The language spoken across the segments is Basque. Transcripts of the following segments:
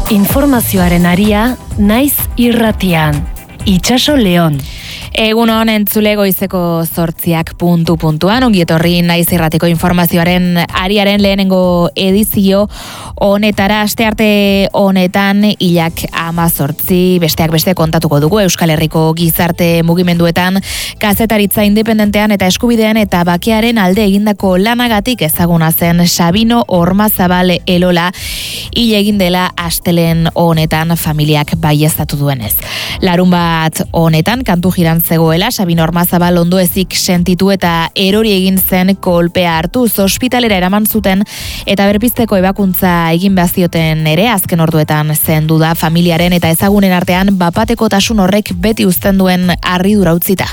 Informazioaren aria, naiz irratian. Itxaso Leon. Egunon entzule goizeko 8 puntuan, ongi etorri naiz irratiko informazioaren ariaren lehenengo edizio honetara. Astearte honetan hilak 18, besteak beste kontatuko dugu Euskal Herriko gizarte mugimenduetan, kazetaritza independentean eta eskubidean eta bakearen alde egindako lanagatik ezaguna zen Sabino Ormazabal Elola hil egin dela astelehen honetan familiak baieztatu duenez. Larunbat honetan kantu jiran zegoela, Sabino Ormazabal ondoezik sentitu eta erori egin zen kolpea hartuz ospitalera eraman zuten eta berpizteko ebakuntza egin bazioten ere azken orduetan zendu da familiaren eta ezagunen artean bapatekotasun horrek beti uzten duen harridura utzita.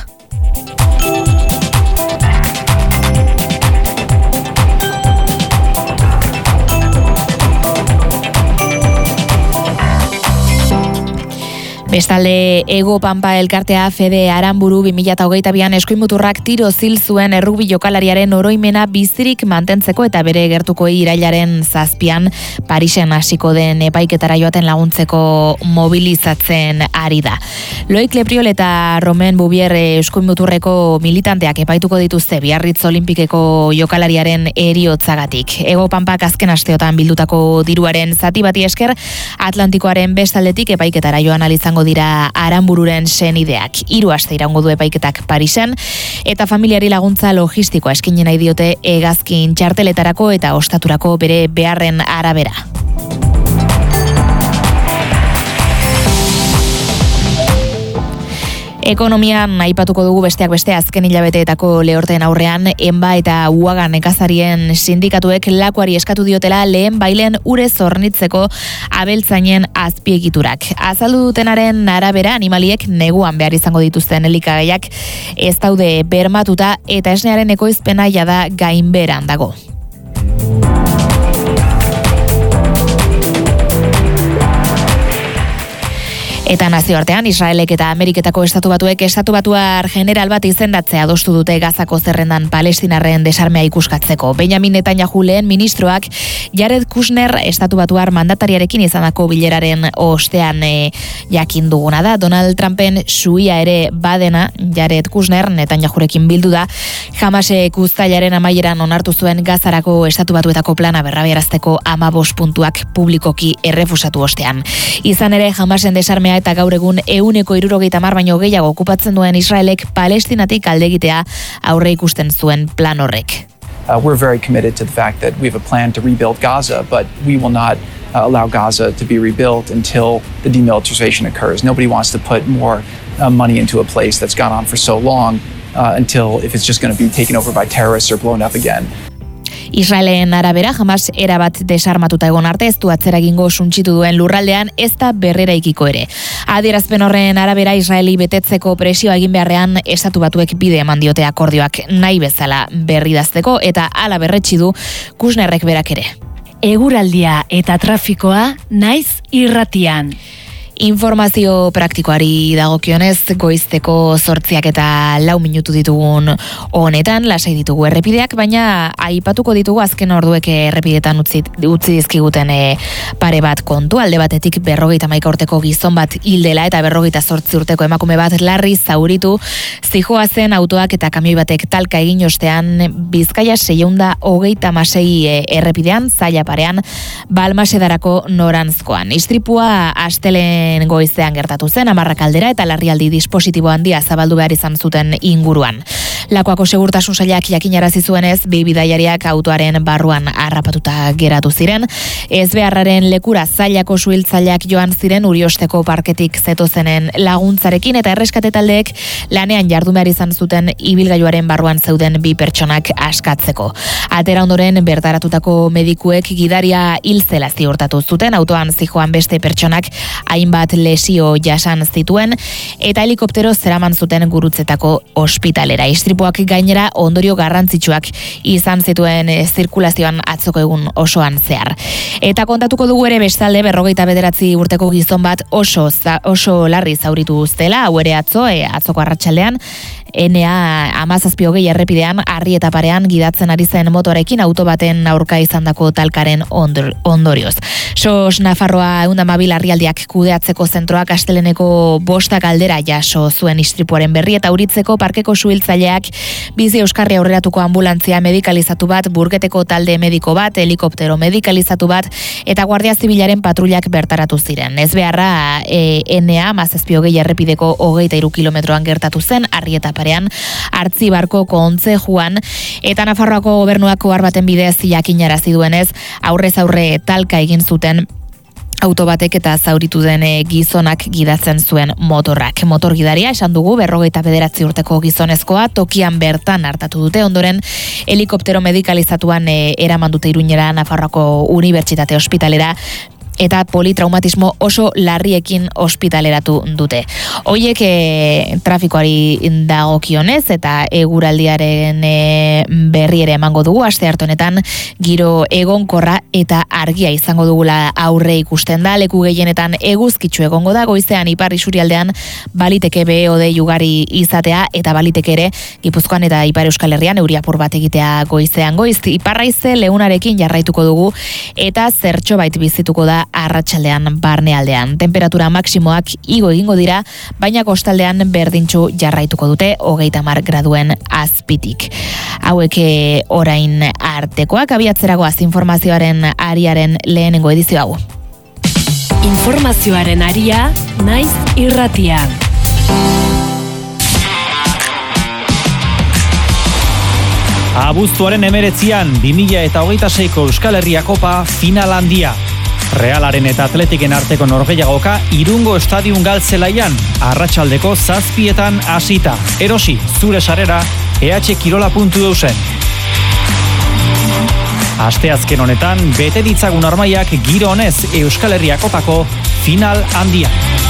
Bestalde, Ego Pampa elkartea Fede Aranburu 2022an eskuinmuturrak tiro zil zuen errugbi jokalariaren oroimena bizirik mantentzeko eta bere gertuko irailaren 7an Parisen hasiko den epaiketara joaten laguntzeko mobilizatzen ari da. Loik Lepriol eta Romain Bouvier eskuinmuturreko militanteak epaituko dituzte Biarritz Olimpikeko jokalariaren heriotzagatik. Ego Pampak azken asteotan bildutako diruaren zati bati esker Atlantikoaren bestaldetik epaiketara joan ahal izango dira Aranbururen senideak. 3 aste iraungo du epaiketak Parisen eta familiari laguntza logistikoa eskaini nahi diote hegazkin txarteletarako eta ostaturako bere beharren arabera. Ekonomian aipatuko dugu besteak beste azken hilabeteetako lehorteen aurrean Enba eta Uaga nekazarien sindikatuek lakuari eskatu diotela lehen bailen urez hornitzeko abeltzainen azpiegiturak. Azaldu dutenaren arabera animaliek neguan behar izango dituzten elikagaiak ez daude bermatuta eta esnearen ekoizpena jada gainbeheran dago. Eta nazioartean, Israelek eta Ameriketako estatu batuar general bat izendatzea adostu dute Gazako zerrendan palestinarren desarmea ikuskatzeko. Benjamin Netanyahu lehen ministroak Jared Kushner estatu batuar mandatariarekin izandako bileraren ostean jakin duguna da. Donald Trumpen suia ere badena Jared Kushner Netanyahurekin bildu da. Hamasek uztailaren amaieran onartu zuen Gazarako estatu batuetako plana berrabiarazteko 15 puntuak publikoki errefusatu ostean. Izan ere Hamasen desarmea eta gaur egun 170 baino gehiago okupatzen duen Israelek Palestinatik alde egitea aurre ikusten zuen plan horrek. We're very committed to the fact that we have a plan to rebuild Gaza, but we will not allow Gaza to be rebuilt until the demilitarization occurs. Nobody wants to put more money into a place that's gone on for so long until if it's just going to be taken over by terrorists or blown up again. Israelen arabera, Hamas erabat desarmatuta egon arte ez du atzera egingo suntsitu duen lurraldean ez da berrera ikiko ere. Adierazpen horren arabera Israeli betetzeko presioa egin beharrean estatu batuek bide eman diote akordioak nahi bezala berridazteko eta hala berretsi du Kushnerrek berak ere. Eguraldia eta trafikoa naiz irratian. Informazio praktikoari dagokionez goizteko 8:04 minutu ditugun honetan, lasai ditugu errepideak, baina aipatuko ditugu azken orduek errepidetan utzi dizkiguten pare bat kontu. Alde batetik 51 urteko gizon bat hildela eta 48 urteko emakume bat larri zauritu zihoazen autoak eta kamioi batek talka egin ostean Bizkaia 636 errepidean, zaila parean, Balmasedarako noranzkoan. Istripua astelen goizean gertatu zen, 10 aldera eta larrialdi dispositibo handia zabaldu behar izan zuten inguruan. Lakuako segurtasun sailak jakinarazi zuenez, bi bidaiariak autoaren barruan harrapatuta geratu ziren. Ezbeharraren lekura zailako suhiltzaileak joan ziren Uriosteko parketik zetozenen laguntzarekin eta erreskate taldeek lanean jardun behar izan zuten ibilgailuaren barruan zeuden bi pertsonak askatzeko. Atera ondoren bertaratutako medikuek gidaria hil zela ziurtatu zuten, autoan zijoan beste pertsonak hainbat lesio jasan zituen eta helikoptero zeraman zuten Gurutzetako ospitalera. Istripuak gainera ondorio garrantzitsuak izan zituen zirkulazioan atzoko egun osoan zehar. Eta kontatuko dugu ere bestalde 59 urteko gizon bat oso larri zauritu zela, hau ere atzoko arratsaldean N17 errepidean arri eta parean gidatzen ari zen motorekin auto baten aurka izandako talkaren ondorioz. SOS Nafarroa 112 larrialdiak kudeatzeko zentroak Asteleneko 5 aldera jaso zuen istripuaren berri eta Uritzeko parkeko suhiltzaileak bizi euskarri aurreratuko ambulantzia medikalizatu bat, Burgeteko talde mediko bat, helikoptero medikalizatu bat eta Guardia Zibilaren patrullak bertaratu ziren. Ez beharra N17 errepideko 23 kilometroan gertatu zen, arri eta parean, Artzibarko kontzejuan, eta Nafarroako gobernuak ohar baten bidez jakinarazi duenez, aurrez aurre talka egin zuten auto batek eta zauritu den gizonak gidatzen zuen motorrak. Motorgidaria esan dugu 59 urteko gizonezkoa tokian bertan hartatu dute, ondoren helikoptero medikalizatuan eraman dute Iruñera Nafarroako Unibertsitate Ospitalera eta politraumatismo oso larriekin ospitaleratu dute. Hoiek trafikoari dagokionez eta eguraldiaren berri ere emango dugu aste arte honetan giro egonkorra eta argia izango dugula aurre ikusten da, leku gehienetan eguzkitsu egongo da, goizean ipar isurialdean baliteke behe-hodei ugari izatea eta baliteke ere Gipuzkoan eta Ipar Euskal Herrian euri apur bat egitea goizean goiz. Iparraize leunarekin jarraituko dugu eta zertxobait bizituko da arratsaldean barnealdean. Temperatura maksimoak igo egingo dira, baina kostaldean berdintxu jarraituko dute 30 graduen azpitik. Hauek orain artekoak, abiatzeragoaz informazioaren ariaren lehenengo edizio hau. Informazioaren aria, naiz irratian. Abuztuaren 19an 2026ko Euskal Herria Kopa final handia. Realaren eta Atletiken arteko norgehiagoka Irungo Estadion Galtzelaian arratsaldeko 7:00 hasita. Erosi zure sarera ehkirola.eusen. Asteazken honetan bete ditzagun armaiak giro honez Euskal Herria Kopako final handia.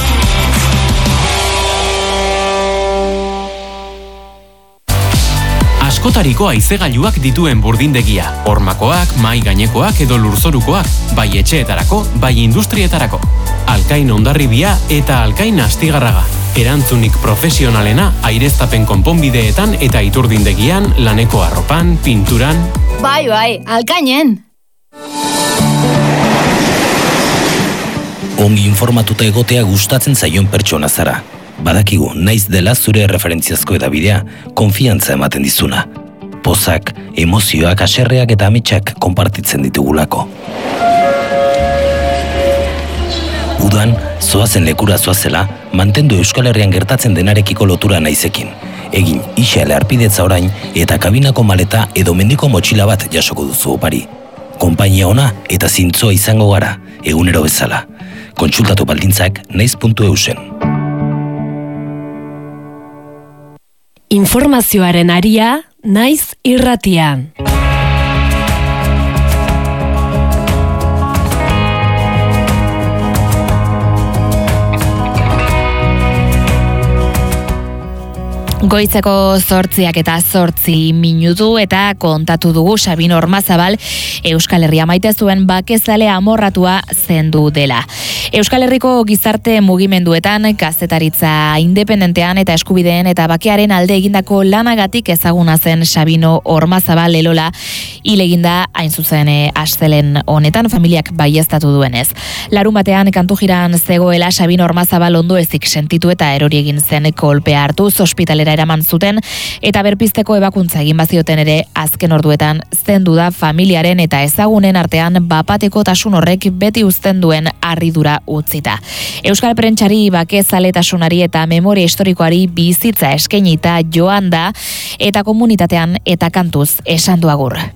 Askotariko haizegailuak dituen burdindegia, hormakoak, mai gainekoak edo lurzorukoak, bai etxeetarako, bai industrietarako. Alkain Hondarribia eta Alkain Astigarraga. Erantzunik profesionalena aireztapen konponbideetan eta iturdindegian, laneko arropan, pinturan. Bai, Alkainen! Ongi informatuta egotea gustatzen zaion pertsona zara. Badakigu, naiz dela zure referentziazko edabidea, konfiantza ematen dizuna. Pozak, emozioak, haserreak eta ametsak konpartitzen ditugulako. Udan, zoazen lekura zoazela, mantendu Euskal Herrian gertatzen denarekiko lotura naizekin. Egin isale arpidetza orain eta kabinako maleta edo mendiko motxila bat jasoko duzu opari. Konpainia ona eta zintzoa izango gara, egunero bezala. Kontsultatu baldintzak naiz.eusen. Informazioaren aria, naiz irratian. Goizeko 8:08 minutu eta kontatu dugu Sabin Ormazabal Euskal Herria maite zuen bakezale amorratua zendu dela. Euskal Herriko gizarte mugimenduetan, kazetaritza independentean eta eskubideen eta bakearen alde egindako lanagatik ezaguna zen Sabino Ormazabal Elola hil eginda hain zuzen astelen honetan familiak baieztatu duenez. Larunbatean kantu jiran zegoela Sabino Ormazabal ondoezik sentitu eta erori egin zen kolpea hartuz ospitalera eraman zuten eta berpizteko ebakuntza egin bazioten ere azken orduetan zendu da familiaren eta ezagunen artean bapatekotasun horrek beti uzten duen harridura utzita. Euskal Prentsari bakezaletasunari eta memoria historikoari bizitza eskainita joan da eta komunitatean eta kantuz esan du agur.